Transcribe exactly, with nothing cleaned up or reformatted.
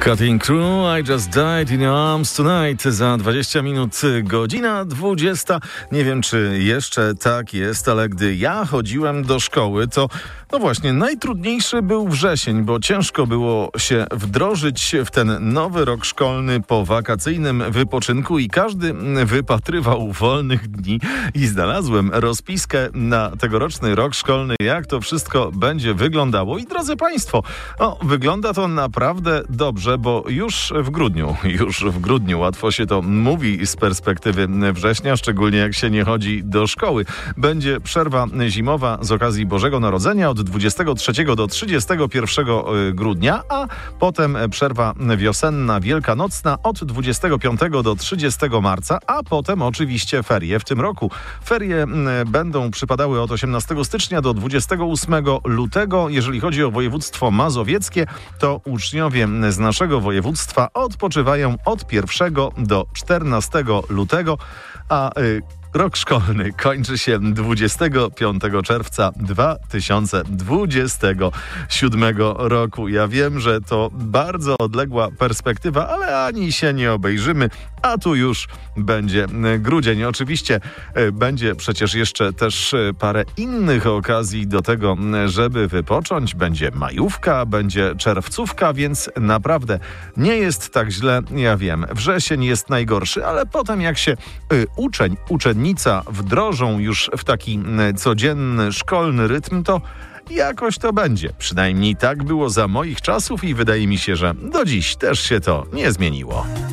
Cutting Crew, I Just Died in Your Arms Tonight. Za dwadzieścia minut godzina dwudziesta. Nie wiem, czy jeszcze tak jest, ale gdy ja chodziłem do szkoły, to no właśnie, najtrudniejszy był wrzesień, bo ciężko było się wdrożyć w ten nowy rok szkolny po wakacyjnym wypoczynku i każdy wypatrywał wolnych dni i znalazłem rozpiskę na tegoroczny rok szkolny, jak to wszystko będzie wyglądało. I drodzy Państwo, no, wygląda to naprawdę dobrze, bo już w grudniu, już w grudniu łatwo się to mówi z perspektywy września, szczególnie jak się nie chodzi do szkoły. Będzie przerwa zimowa z okazji Bożego Narodzenia od dwudziestego trzeciego do trzydziestego pierwszego grudnia, a potem przerwa wiosenna, wielkanocna od dwudziestego piątego do trzydziestego marca, a potem oczywiście ferie w tym roku. Ferie będą przypadały od osiemnastego stycznia do dwudziestego ósmego lutego. Jeżeli chodzi o województwo mazowieckie, to uczniowie z naszego województwa odpoczywają od pierwszego do czternastego lutego, a y, rok szkolny kończy się dwudziestego piątego czerwca dwa tysiące dwudziestego siódmego roku. Ja wiem, że to bardzo odległa perspektywa, ale ani się nie obejrzymy, a tu już będzie grudzień. Oczywiście będzie przecież jeszcze też parę innych okazji do tego, żeby wypocząć. Będzie majówka, będzie czerwcówka, więc naprawdę nie jest tak źle. Ja wiem, wrzesień jest najgorszy, ale potem jak się uczeń, uczennica wdrożą już w taki codzienny, szkolny rytm, to jakoś to będzie. Przynajmniej tak było za moich czasów i wydaje mi się, że do dziś też się to nie zmieniło.